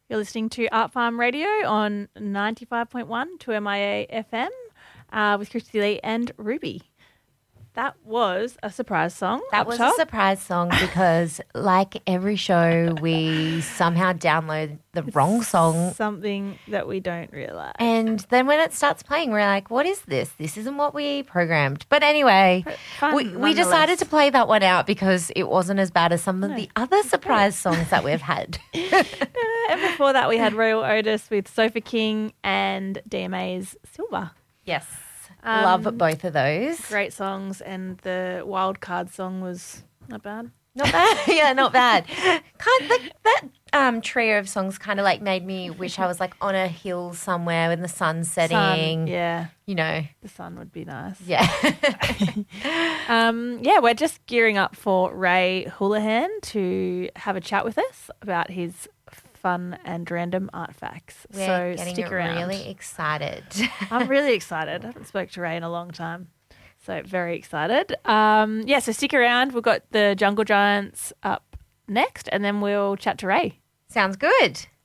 You're listening to Art Farm Radio on 95.1 to MIA FM with Christy Lee and Ruby. That was a surprise song. That was a surprise song because, like every show, we somehow download the wrong song. Something that we don't realise. And then when it starts playing, we're like, what is this? This isn't what we programmed. But anyway, we decided to play that one out because it wasn't as bad as some of the other surprise songs that we've had. And before that, we had Royal Otis with Sofa King and DMA's Silver. Yes. Love both of those. Great songs, and the Wild Card song was not bad. Not bad. Yeah, not bad. That trio of songs kind of like made me wish I was like on a hill somewhere when the sun's setting. Yeah. You know. The sun would be nice. Yeah. We're just gearing up for Ray Houlihan to have a chat with us about his fun and random art facts. We're so getting stick around. Really excited. I'm really excited. I haven't spoken to Ray in a long time. So very excited. So stick around. We've got the Jungle Giants up next and then we'll chat to Ray. Sounds good.